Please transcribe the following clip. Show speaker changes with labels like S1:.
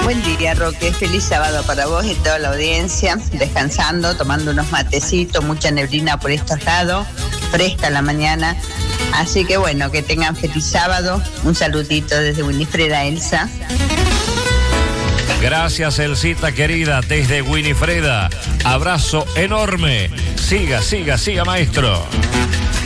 S1: Buen día, Roque. Feliz sábado para vos y toda la audiencia. Descansando, tomando unos matecitos, mucha neblina por estos lados, fresca la mañana. Así que bueno, que tengan feliz sábado. Un saludito desde Winifreda, Elsa.
S2: Gracias, Elsita querida, desde Winifreda. Abrazo enorme. Siga, maestro.